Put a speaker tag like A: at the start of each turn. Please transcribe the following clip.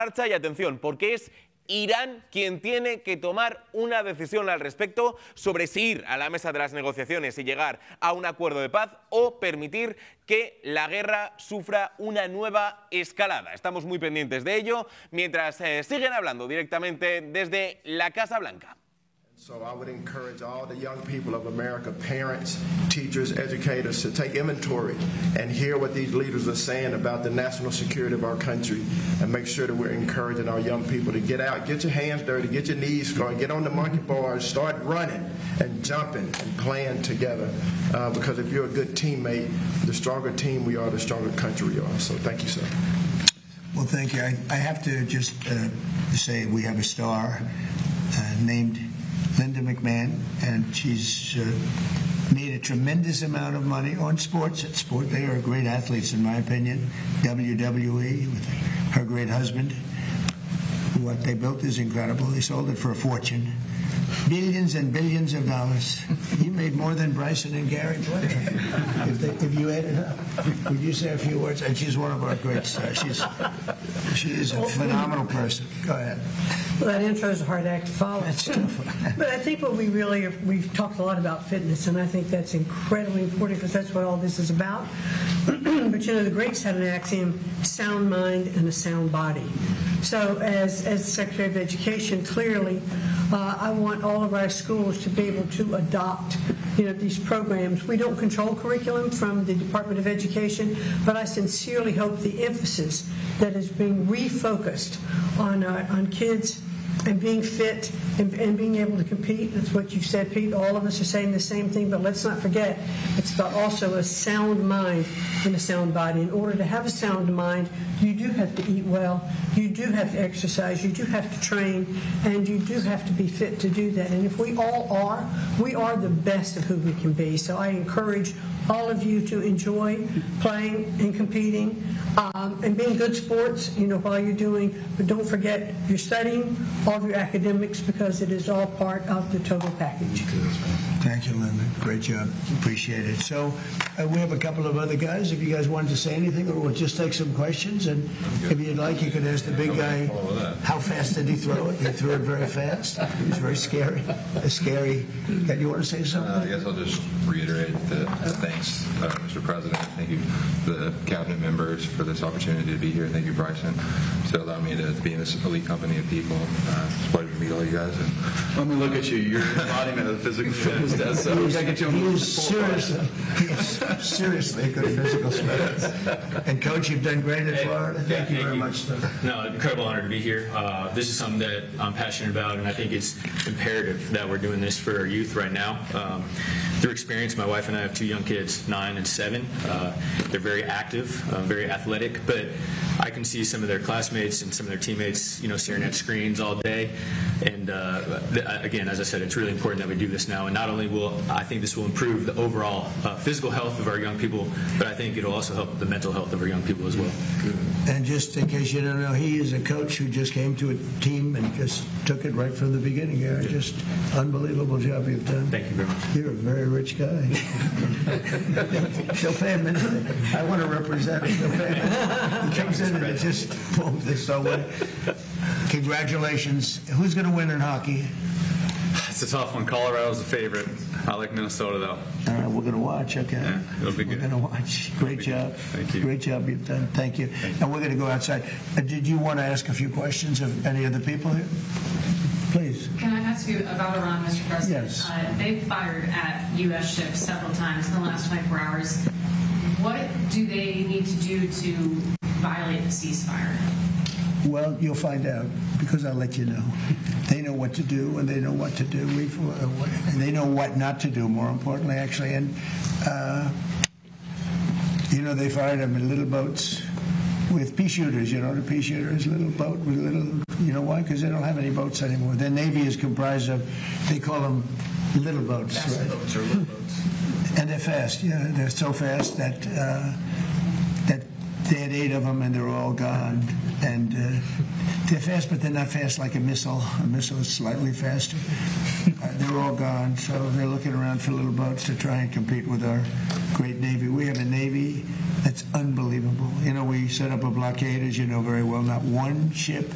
A: marcha y atención, porque es Irán quien tiene que tomar una decisión al respecto sobre si ir a la mesa de las negociaciones y llegar a un acuerdo de paz o permitir que la guerra sufra una nueva escalada. Estamos muy pendientes de ello mientras siguen hablando directamente desde la Casa Blanca.
B: So I would encourage all the young people of America, parents, teachers, educators, to take inventory and hear what these leaders are saying about the national security of our country and make sure that we're encouraging our young people to get out, get your hands dirty, get your knees going, get on the monkey bars, start running and jumping and playing together. Because if you're a good teammate, the stronger team we are, the stronger country we are. So thank you, sir.
C: Well, thank you. I have to just say we have a star named Linda McMahon, and she's made a tremendous amount of money on sports. At sport, they are great athletes, in my opinion. WWE with her great husband. What they built is incredible. They sold it for a fortune, billions and billions of dollars. You made more than Bryson and Gary Player. If you add it up, would you say a few words? And she's one of our great stars. She is a phenomenal person. Go ahead.
D: Well, that intro is a hard act to follow.
C: That's tough.
D: But I think what we've talked a lot about fitness, and I think that's incredibly important because that's what all this is about. But the Greeks had an axiom: sound mind and a sound body. So as Secretary of Education, clearly, I want all of our schools to be able to adopt these programs. We don't control curriculum from the Department of Education, but I sincerely hope the emphasis that is being refocused on kids and being fit and being able to compete. That's what you said, Pete. All of us are saying the same thing, but let's not forget, it's about also a sound mind and a sound body. In order to have a sound mind, you do have to eat well, you do have to exercise, you do have to train, and you do have to be fit to do that. And if we all are, we are the best of who we can be. So I encourage all of you to enjoy playing and competing and being good sports, while you're doing, but don't forget you're studying, all of your academics, because it is all part of the total package.
C: Thank you, Linda. Great job. Appreciate it. So we have a couple of other guys. If you guys wanted to say anything, or we'll just take some questions. And if you'd like, you could ask the big guy, how fast did he throw it? He threw it very fast. It was very scary. Scary. You want to say something?
E: I guess I'll just reiterate the thanks, Mr. President. Thank you, the cabinet members, for this opportunity to be here. Thank you, Bryson, to allow me to be in this elite company of people. It's a pleasure to meet all you guys. And
F: let me look at you. You're an embodiment of the physical fitness test. So we got to get you on the
C: seriously a good physical fitness. And Coach, you've done great in Florida. Thank you very much.
G: No, incredible honor to be here. This is something that I'm passionate about, and I think it's imperative that we're doing this for our youth right now. Through experience, my wife and I have two young kids, 9 and 7. They're very active, very athletic, but I can see some of their classmates and some of their teammates, staring at screens all day. And again, as I said, it's really important that we do this now. And not only will I think this will improve the overall physical health of our young people, but I think it'll also help the mental health of our young people as well.
C: And just in case you don't know, he is a coach who just came to a team and just took it right from the beginning here. Just unbelievable job you've done.
G: Thank you very much.
C: You're a very rich guy. She'll pay him anything. I want to represent him. She'll pay him. He comes in and it just boom, this way. Congratulations. Who's going to win in hockey?
F: It's a tough one. Colorado's the favorite. I like Minnesota, though.
C: All right, we're going to watch, okay?
F: Yeah, it'll be good.
C: We're going to watch. Great job.
F: Thank you.
C: Great job you've done. Thank you. And we're going to go outside. Did you want to ask a few questions of any of the people here? Please.
H: Can I ask you about Iran, Mr. President?
C: Yes.
H: They've fired at U.S. ships several times in the last 24 hours. What do they need to do to violate the ceasefire?
C: Well, you'll find out, because I'll let you know. They know what to do, and they know what to do, and they know what not to do, more importantly, actually. And, they fired them in little boats with pea shooters, the pea shooters, little boat with little, why? Because they don't have any boats anymore. Their Navy is comprised of, they call them little boats, right?
F: Boats or little boats.
C: And they're fast, they're so fast that they had 8 of them and they're all gone. And they're fast, but they're not fast like a missile. A missile is slightly faster. They're all gone, so they're looking around for little boats to try and compete with our great Navy. We have a Navy that's unbelievable. We set up a blockade, as you know very well. Not one ship